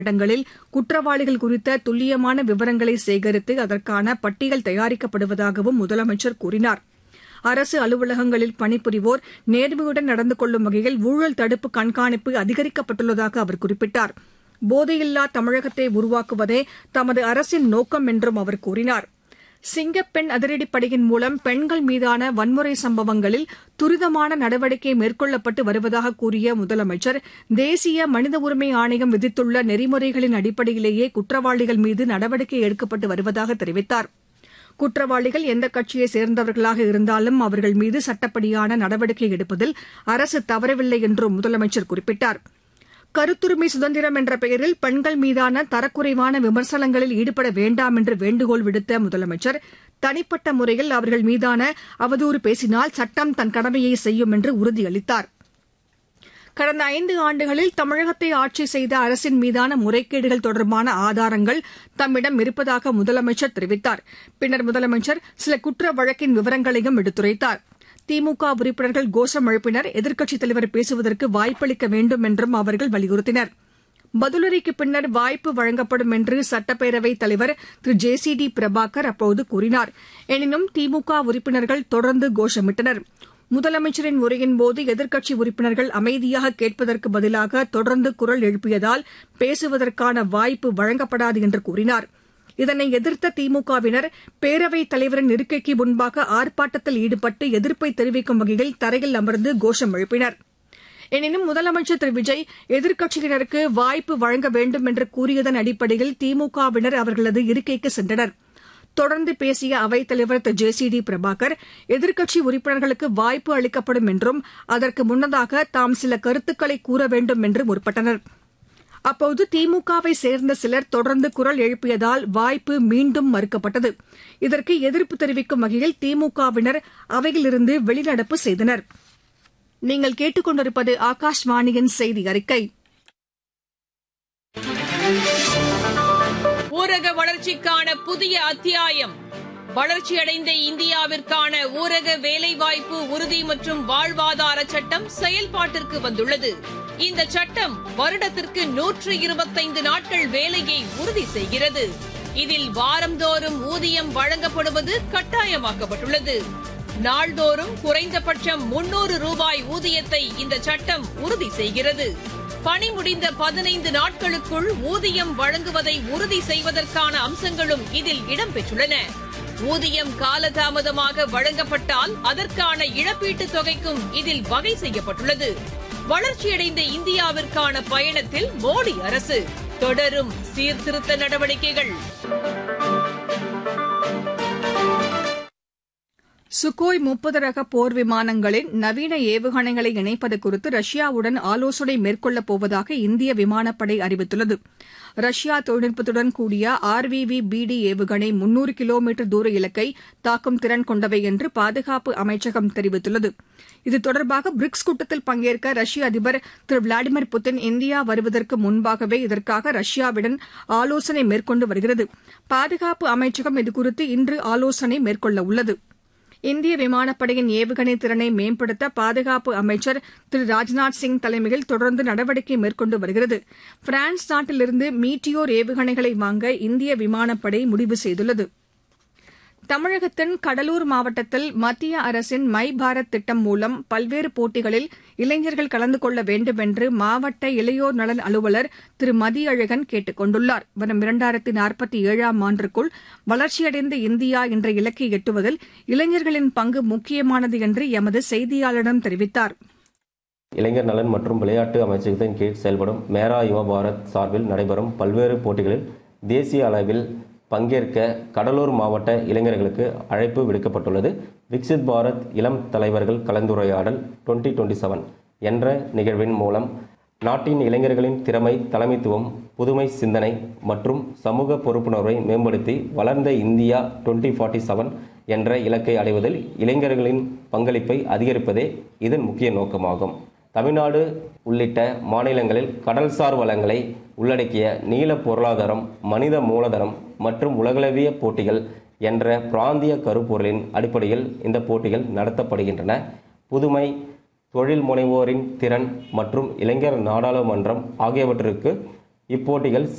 இடங்களில் குற்றவாளிகள் குறித்த துல்லியமான விவரங்களை சேகரித்து அதற்கான பட்டியல் தயாரிக்கப்படுவதாகவும் முதலமைச்சர் கூறினார். அரசு அலுவலகங்களில் பணிபுரிவோர் நேர்மையுடன் நடந்து கொள்ளும் வகையில் ஊழல் தடுப்பு கண்காணிப்பு அதிகரிக்கப்பட்டுள்ளதாக அவர் குறிப்பிட்டார். போதையில்லா தமிழகத்தை உருவாக்குவதே தமது அரசின் நோக்கம் என்றும் அவர் கூறினார். சிங்கப்பெண் அதிரடிப்படையின் மூலம் பெண்கள் மீதான வன்முறை சம்பவங்களில் துரிதமான நடவடிக்கை மேற்கொள்ளப்பட்டு வருவதாக கூறிய முதலமைச்சர், தேசிய மனித உரிமை ஆணையம் விதித்துள்ள நெறிமுறைகளின் அடிப்படையிலேயே குற்றவாளிகள் மீது நடவடிக்கை எடுக்கப்பட்டு வருவதாக தெரிவித்தார். குற்றவாளிகள் எந்த கட்சியைச் சேர்ந்தவர்களாக இருந்தாலும் அவர்கள் மீது சட்டப்படியான நடவடிக்கை எடுப்பதில் அரசு தவறவில்லை என்றும் முதலமைச்சர் குறிப்பிட்டார். கருத்துரிமை சுதந்திரம் என்ற பெயரில் பெண்கள் மீதான தரக்குறைவான விமர்சனங்களில் ஈடுபட வேண்டாம் என்று வேண்டுகோள் விடுத்த முதலமைச்சர், தனிப்பட்ட முறையில் அவர்கள் மீதான அவதூறு பேசினால் சட்டம் தன் கடமையை செய்யும் என்று உறுதியளித்தார். கடந்த 5 ஆண்டுகளில் தமிழகத்தை ஆட்சி செய்த அரசின் மீதான முறைகேடுகள் தொடர்பான ஆதாரங்கள் தம்மிடம் இருப்பதாக முதலமைச்சர் தெரிவித்தார். பின்னர் முதலமைச்சர் சில குற்ற வழக்கின் விவரங்களையும் எடுத்துரைத்தார். திமுக உறுப்பினர்கள் கோஷம் எழுப்பினர். எதிர்க்கட்சித் தலைவர் பேசுவதற்கு வாய்ப்பளிக்க வேண்டும் என்றும் அவர்கள் வலியுறுத்தினர். பதிலுரைக்கு பின்னர் வாய்ப்பு வழங்கப்படும் என்று சட்டப்பேரவைத் தலைவர் திரு ஜே.சி.டி. பிரபாகர் அப்போது கூறினார். எனினும் திமுக உறுப்பினர்கள் தொடர்ந்து கோஷமிட்டனர். முதலமைச்சரின் உரையின்போது எதிர்க்கட்சி உறுப்பினர்கள் அமைதியாக கேட்பதற்கு பதிலாக தொடர்ந்து குரல் எழுப்பியதால் பேசுவதற்கான வாய்ப்பு வழங்கப்படாது என்று கூறினார். இதனை எதிர்த்த திமுகவினர் பேரவைத் தலைவரின் இருக்கைக்கு முன்பாக ஆர்ப்பாட்டத்தில் ஈடுபட்டு எதிர்ப்பை தெரிவிக்கும் வகையில் தரையில் அமர்ந்து கோஷம் எழுப்பினர். எனினும் முதலமைச்சர் திரு விஜய் எதிர்க்கட்சியினருக்கு வாய்ப்பு வழங்க வேண்டும் என்று கூறியதன் அடிப்படையில் திமுகவினர் அவர்களது இருக்கைக்கு சென்றனர். தொடர்ந்து பேசிய அவைத்தலைவர் திரு ஜே.சி.டி. பிரபாகர், எதிர்க்கட்சி உறுப்பினர்களுக்கு வாய்ப்பு அளிக்கப்படும் என்றும் அதற்கு முன்னதாக தாம் சில கருத்துக்களை கூற வேண்டும் என்று முற்பட்டனர். அப்போது திமுகவை சேர்ந்த சிலர் தொடர்ந்து குரல் எழுப்பியதால் வாய்ப்பு மீண்டும் மறுக்கப்பட்டது. இதற்கு எதிர்ப்பு தெரிவிக்கும் வகையில் திமுகவினர் அவையிலிருந்து வெளிநடப்பு செய்தனர். நீங்கள் கேட்டுக் கொண்டிருப்பது ஆகாஷ்வாணியின் செய்தி அறிக்கை. ஊரக வளர்ச்சிக்கான புதிய அத்தியாயம். வளர்ச்சியடைந்த இந்தியாவிற்கான ஊரக வேலைவாய்ப்பு உறுதி மற்றும் வாழ்வாதார சட்டம் செயல்பாட்டிற்கு வந்துள்ளது. இந்த சட்டம் வருடத்திற்கு 125 நாட்கள் வேலையை உறுதி செய்கிறது. இதில் வாரந்தோறும் ஊதியம் வழங்கப்படுவது கட்டாயமாக்கப்பட்டுள்ளது. நாள்தோறும் குறைந்தபட்சம் 300 ரூபாய் ஊதியத்தை இந்த சட்டம் உறுதி செய்கிறது. பணி முடிந்த 15 நாட்களுக்குள் ஊதியம் வழங்குவதை உறுதி செய்வதற்கான அம்சங்களும் இதில் இடம்பெற்றுள்ளன. ஊதியம் காலதாமதமாக வழங்கப்பட்டால் அதற்கான இழப்பீட்டுத் தொகைக்கும் இதில் வகை செய்யப்பட்டுள்ளது. வளர்ச்சியடைந்த இந்தியாவிற்கான பயணத்தில் மோடி அரசு தொடரும் சீர்திருத்த நடவடிக்கைகள். சுகோய் 30 ரக போர் விமானங்களின் நவீன ஏவுகணைகளை இணைப்பது குறித்து ரஷ்யாவுடன் ஆலோசனை மேற்கொள்ளப் போவதாக இந்திய விமானப்படை அறிவித்துள்ளது. ரஷ்யா தொழில்நுட்பத்துடன் கூடிய RVV-BD ஏவுகணை 300 கிலோமீட்டர் தூர இலக்கை தாக்கும் திறன் கொண்டவை என்று பாதுகாப்பு அமைச்சகம் தெரிவித்துள்ளது. இது தொடர்பாக பிரிக்ஸ் கூட்டத்தில் பங்கேற்க ரஷ்ய அதிபர் திரு விளாடிமிர் புட்டின் இந்தியா வருவதற்கு முன்பாகவே இதற்காக ரஷ்யாவுடன் ஆலோசனை மேற்கொண்டு வருகிறது. பாதுகாப்பு அமைச்சகம் இதுகுறித்து இன்று ஆலோசனை மேற்கொள்ள உள்ளது. இந்திய விமானப்படையின் ஏவுகணை திறனை மேம்படுத்த பாதுகாப்பு அமைச்சர் திரு ராஜ்நாத் சிங் தலைமையில் தொடர்ந்து நடவடிக்கை மேற்கொண்டு வருகிறது. பிரான்ஸ் நாட்டிலிருந்து மீட்டியோர் ஏவுகணைகளை வாங்க இந்திய விமானப்படை முடிவு செய்துள்ளது. தமிழகத்தின் கடலூர் மாவட்டத்தில் மத்திய அரசின் மை பாரத் திட்டம் மூலம் பல்வேறு போட்டிகளில் இளைஞர்கள் கலந்து கொள்ள வேண்டும் என்று மாவட்ட இளையோர் நலன் அலுவலர் திரு மதியழகன் கேட்டுக் கொண்டுள்ளார். வரும் 2047ஆம் ஆண்டிற்குள் வளர்ச்சியடைந்த இந்தியா என்ற இலக்கை எட்டுவதில் இளைஞர்களின் பங்கு முக்கியமானது என்று எமது செய்தியாளரிடம் தெரிவித்தார். இளைஞர் நலன் மற்றும் விளையாட்டு அமைச்சகத்தின் கீழ் செயல்படும் மேரா யுவ பாரத் சார்பில் நடைபெறும் பல்வேறு போட்டிகளில் தேசிய அளவில் பங்கேற்க கடலூர் மாவட்ட இளைஞர்களுக்கு அழைப்பு விடுக்கப்பட்டுள்ளது. விக்சித் பாரத் இளம் தலைவர்கள் கலந்துரையாடல் 2027 என்ற நிகழ்வின் மூலம் நாட்டின் இளைஞர்களின் திறமை, தலைமைத்துவம், புதுமை சிந்தனை மற்றும் சமூக பொறுப்புணர்வை மேம்படுத்தி வளர்ந்த இந்தியா 2047 என்ற இலக்கை அடைவதில் இளைஞர்களின் பங்களிப்பை அதிகரிப்பதே இதன் முக்கிய நோக்கமாகும். தமிழ்நாடு உள்ளிட்ட மாநிலங்களில் கடல்சார் வளங்களை உள்ளடக்கிய நீல பொருளாதாரம், மனித மூலதனம் மற்றும் உலகளவிய போட்டிகள் என்ற பிராந்திய கருப்பொருளின் அடிப்படையில் இந்த போட்டிகள் நடத்தப்படுகின்றன. புதுமை, தொழில் முனைவோரின் திறன் மற்றும் இளைஞர் நாடாளுமன்றம் ஆகியவற்றிற்கு இப்போட்டிகள்